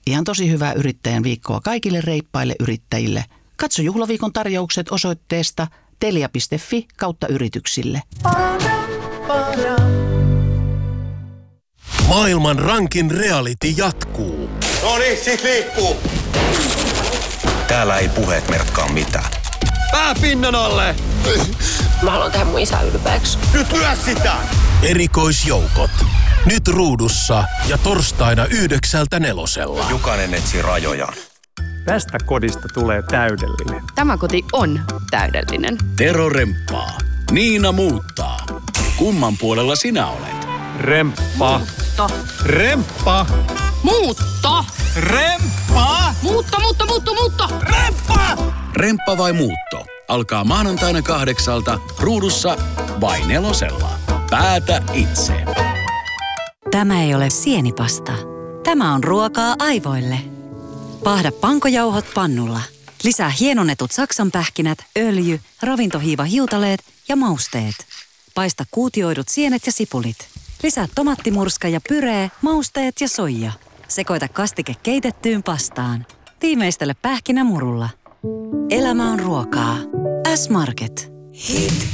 Ihan tosi hyvää yrittäjän viikkoa kaikille reippaille yrittäjille. Katso juhlaviikon tarjoukset osoitteesta telia.fi/yrityksille. Maailman rankin reality jatkuu. Noniin, sit liikkuu. Täällä ei puheet merkkaa mitään. Pää pinnan alle! Mä haluan tehdä mun isää ylpeäksi. Nyt lyö sitä! Erikoisjoukot. Nyt ruudussa ja torstaina 9:00 Jokainen etsii rajojaan. Tästä kodista tulee täydellinen. Tämä koti on täydellinen. Tero remppaa. Niina muuttaa. Kumman puolella sinä olet? Remppa. Remppa. Muutto! Remppa. Muutto! Remppa. Remppa vai muutto? Alkaa maanantaina 8:00 ruudussa vai 4:00. Päätä itse. Tämä ei ole sienipasta. Tämä on ruokaa aivoille. Paahda pankojauhot pannulla. Lisää hienonnetut saksanpähkinät, öljy, ravintohiivahiutaleet ja mausteet. Paista kuutioidut sienet ja sipulit. Lisää tomattimurska ja pyree, mausteet ja soija. Sekoita kastike keitettyyn pastaan. Tiimeistele pähkinämurulla. Elämä on ruokaa. S-Market.